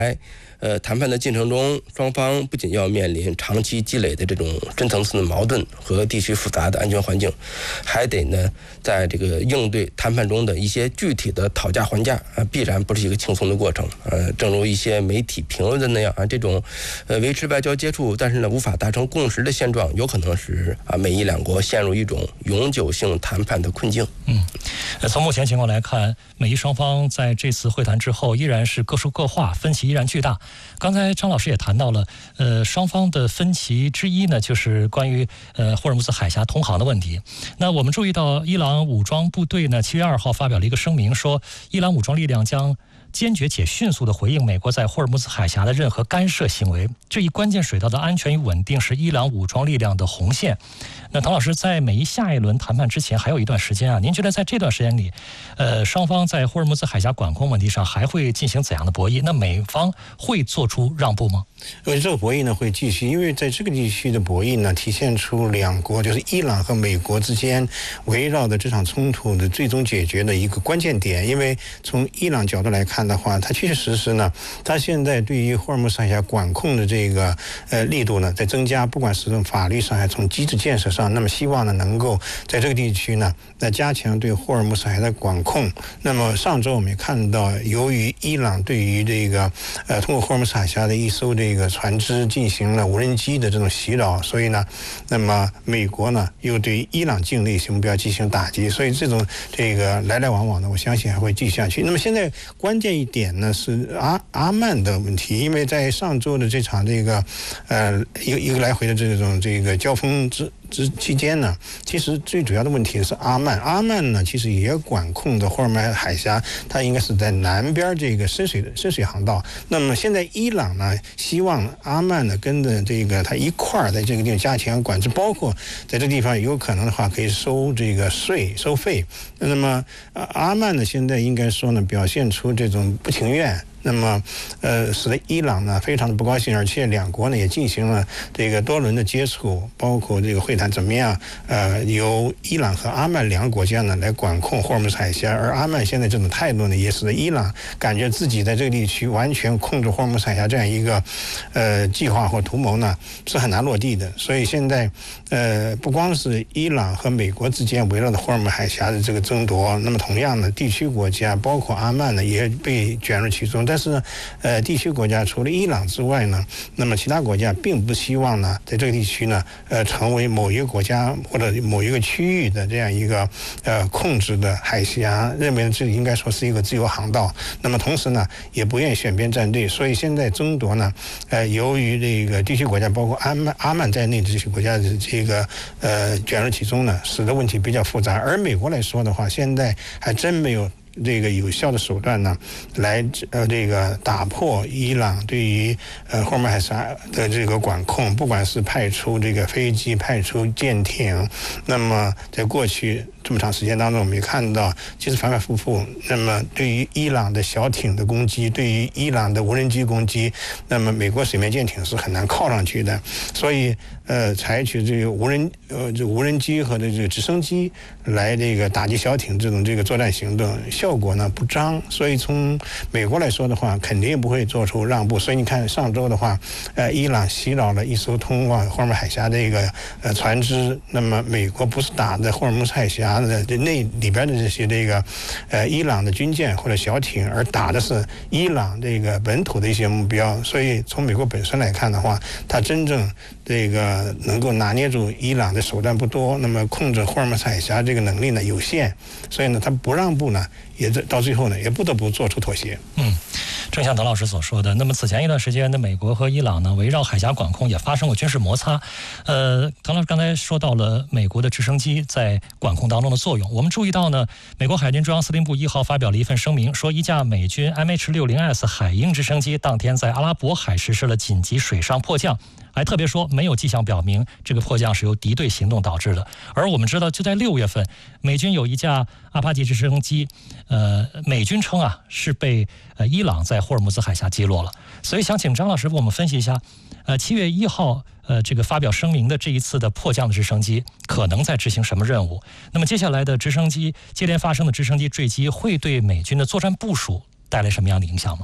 谈判的进程中，双方不仅要面临长期积累的这种深层次的矛盾和地区复杂的安全环境，还得呢，在这个应对谈判中的一些具体的讨价还价必然不是一个轻松的过程。正如一些媒体评论的那样这种维持外交接触，但是呢无法达成共识的现状，有可能使美伊两国陷入一种永久性谈判的困境。 从目前情况来看，美伊双方在这次会谈之后依然是各说各话，分歧依然巨大。刚才张老师也谈到了，双方的分歧之一呢，就是关于霍尔木兹海峡通航的问题。那我们注意到，伊朗武装部队呢7月2号发表了一个声明，说伊朗武装力量将坚决且迅速地回应美国在霍尔木兹海峡的任何干涉行为。这一关键水道的安全与稳定是伊朗武装力量的红线。那唐老师，在美伊下一轮谈判之前还有一段时间您觉得在这段时间里，双方在霍尔木兹海峡管控问题上还会进行怎样的博弈？那美方会做出让步吗？ 因为这个博弈呢会继续，因为在这个地区的博弈呢，体现出两国就是伊朗和美国之间围绕的这场冲突的最终解决的一个关键点。因为从伊朗角度来看的话，它确确实实呢，它现在对于霍尔木兹海峡管控的这个力度呢在增加，不管是从法律上还是从机制建设上，那么希望呢能够在这个地区呢来加强对霍尔木兹海峡的管控。那么上周我们也看到，由于伊朗对于这个通过霍尔木兹海峡的一艘这个船只进行了无人机的这种袭扰，所以呢，那么美国呢又对伊朗境内一些目标进行打击，所以这个来来往往的，我相信还会继续下去。那么现在关键一点呢是阿曼的问题，因为在上周的这场这个一个来回的这个交锋期间呢，其实最主要的问题是阿曼呢其实也管控的霍尔木兹海峡，它应该是在南边这个深水航道。那么现在伊朗呢希望阿曼呢跟着这个它一块儿在这个地方加强管制，包括在这地方有可能的话可以收这个收费。那么阿曼呢现在应该说呢表现出这种不情愿，那么使得伊朗呢非常的不高兴，而且两国呢也进行了这个多轮的接触，包括这个会谈怎么样由伊朗和阿曼两个国家呢来管控霍尔木兹海峡。而阿曼现在这种态度呢也使得伊朗感觉自己在这个地区完全控制霍尔木兹海峡这样一个计划或图谋呢是很难落地的。所以现在不光是伊朗和美国之间围绕着霍尔木兹海峡的这个争夺，那么同样的地区国家包括阿曼呢也被卷入其中。但是呢地区国家除了伊朗之外呢，那么其他国家并不希望呢在这个地区呢成为某一个国家或者某一个区域的这样一个控制的海峡，认为这应该说是一个自由航道。那么同时呢也不愿意选边站队，所以现在争夺呢由于这个地区国家包括阿曼在内的这些国家的这个卷入其中呢，使得问题比较复杂。而美国来说的话，现在还真没有这个有效的手段呢，来这个打破伊朗对于霍尔木兹海峡的这个管控，不管是派出这个飞机、派出舰艇，那么在过去这么长时间当中，我们也看到，其实反反复复。那么对于伊朗的小艇的攻击，对于伊朗的无人机攻击，那么美国水面舰艇是很难靠上去的，所以采取这个无人机和这个直升机来这个打击小艇这个作战行动，效果呢不彰。所以从美国来说的话，肯定也不会做出让步。所以你看上周的话，伊朗袭扰了一艘通往霍尔木兹海峡的一个船只，那么美国不是打的霍尔木兹海峡的那里边的这些这个伊朗的军舰或者小艇，而打的是伊朗这个本土的一些目标。所以从美国本身来看的话，它真正这个能够拿捏住伊朗的手段不多，那么控制霍尔木兹海峡这个能力呢有限，所以呢，他不让步呢，也到最后呢，也不得不做出妥协。 正像滕老师所说的，那么此前一段时间的美国和伊朗呢，围绕海峡管控也发生过军事摩擦。滕老师刚才说到了美国的直升机在管控当中的作用，我们注意到呢，美国海军中央司令部1号发表了一份声明，说一架美军 MH-60S 海鹰直升机当天在阿拉伯海实施了紧急水上迫降，还特别说没有迹象表明这个迫降是由敌对行动导致的。而我们知道，就在6月份，美军有一架阿帕奇直升机，美军称是被伊朗在霍尔木兹海峡击落了。所以想请张老师给我们分析一下，7月1号这个发表声明的这一次的迫降的直升机可能在执行什么任务？那么接下来的直升机接连发生的直升机坠机会对美军的作战部署带来什么样的影响吗？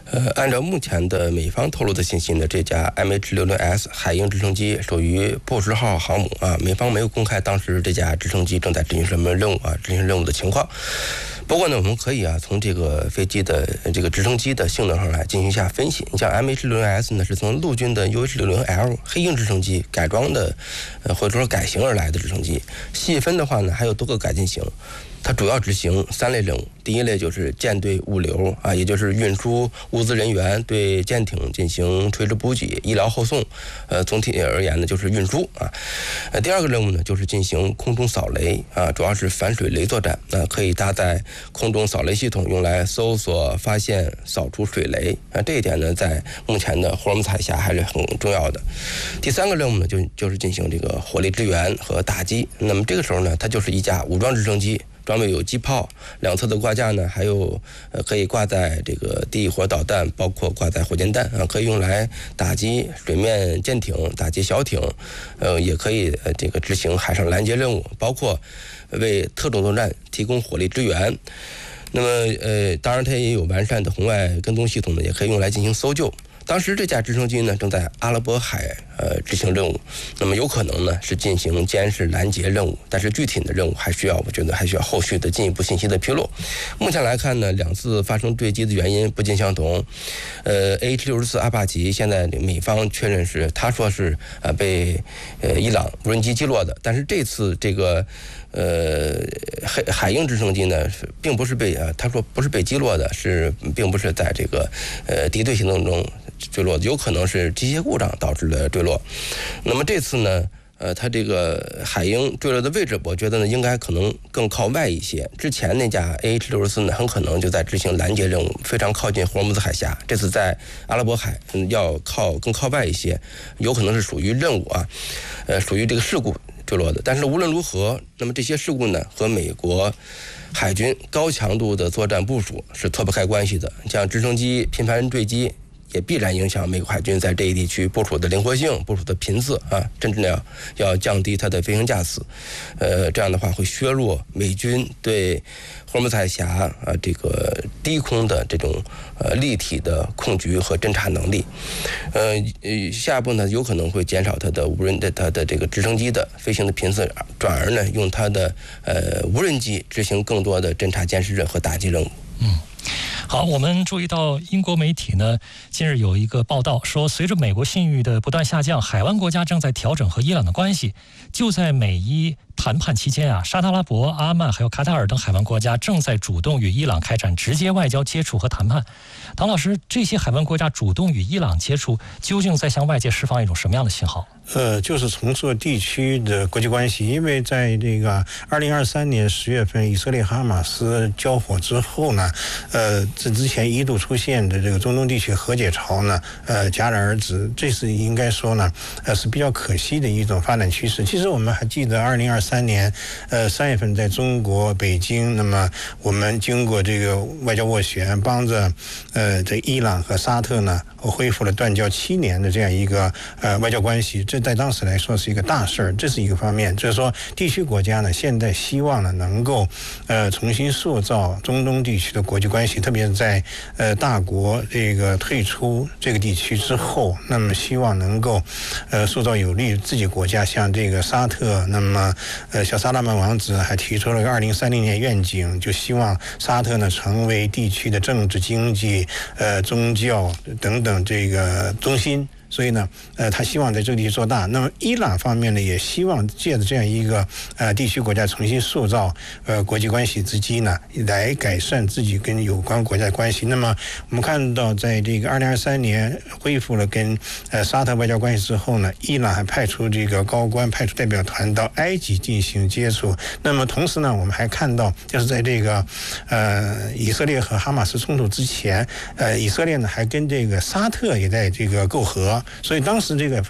按照目前的美方透露的信息呢，这架 MH60S 海鹰直升机属于布什号航母啊，美方没有公开当时这架直升机正在执行什么任务啊，执行任务的情况。不过呢，我们可以从这个飞机的这个直升机的性能上来进行一下分析。你像 MH60S 呢，是从陆军的 UH-60L 黑鹰直升机改装的，或者说改型而来的直升机。细分的话呢，还有多个改进型。它主要执行3类任务，第一类就是舰队物流啊，也就是运输物资人员，对舰艇进行垂直补给、医疗后送。总体而言呢，就是运输啊。第二个任务呢，就是进行空中扫雷啊，主要是反水雷作战啊，可以搭载空中扫雷系统，用来搜索、发现、扫除水雷啊。这一点呢，在目前的霍尔木兹海峡还是很重要的。第三个任务呢，就是进行这个火力支援和打击。那么这个时候呢，它就是一架武装直升机。装备有机炮，两侧的挂架呢，还有可以挂载这个地火导弹，包括挂载火箭弹啊，可以用来打击水面舰艇、打击小艇，也可以这个执行海上拦截任务，包括为特种作战提供火力支援。那么当然它也有完善的红外跟踪系统呢，也可以用来进行搜救。当时这架直升机呢正在阿拉伯海执行任务，那么有可能呢是进行监视拦截任务，但是具体的任务我觉得还需要后续的进一步信息的披露。目前来看呢，两次发生坠机的原因不尽相同。AH-64阿帕奇现在美方确认是他说是被伊朗无人机击落的，但是这次这个海鹰直升机呢并不是他说不是被击落的，并不是在这个敌对行动中坠落的，有可能是机械故障导致的坠落。那么这次呢，它这个海鹰坠落的位置，我觉得呢应该可能更靠外一些。之前那架 AH-64呢，很可能就在执行拦截任务，非常靠近霍尔木兹海峡。这次在阿拉伯海，要更靠外一些，有可能是属于任务啊，属于这个事故坠落的。但是无论如何，那么这些事故呢和美国海军高强度的作战部署是脱不开关系的。像直升机频繁坠机，也必然影响美国海军在这一地区部署的灵活性、部署的频次啊，甚至呢要降低它的飞行架次。这样的话会削弱美军对霍尔木兹海峡这个低空的这种立体的控局和侦察能力。下一步呢有可能会减少它的这个直升机的飞行的频次，转而呢用它的无人机执行更多的侦察监视和打击任务。 好，我们注意到英国媒体呢，近日有一个报道说，随着美国信誉的不断下降，海湾国家正在调整和伊朗的关系。就在美伊谈判期间啊，沙特阿拉伯、阿曼还有卡塔尔等海湾国家正在主动与伊朗开展直接外交接触和谈判。唐老师，这些海湾国家主动与伊朗接触，究竟在向外界释放一种什么样的信号？ 就是重塑地区的国际关系，因为在这个2023年10月份以色列哈马斯交火之后呢，这之前一度出现的这个中东地区和解潮呢，戛然而止。这是应该说呢，是比较可惜的一种发展趋势。其实我们还记得2023年3月份在中国北京，那么我们经过这个外交斡旋，帮着这伊朗和沙特呢恢复了断交7年的这样一个外交关系，这在当时来说是一个大事儿，这是一个方面。就是说，地区国家呢现在希望呢能够重新塑造中东地区的国际关系，特别是在大国这个退出这个地区之后，那么希望能够塑造有利于自己国家，像这个沙特，那么小萨拉曼王子还提出了2030年愿景，就希望沙特呢成为地区的政治、经济、宗教等等这个中心。所以呢，他希望在这个地区做大。那么伊朗方面呢，也希望借着这样一个地区国家重新塑造国际关系之机呢，来改善自己跟有关国家的关系。那么我们看到，在这个2023年恢复了跟沙特外交关系之后呢，伊朗还派出这个高官、派出代表团到埃及进行接触。那么同时呢，我们还看到，就是在这个以色列和哈马斯冲突之前，以色列呢还跟这个沙特也在这个媾和。所以当时这个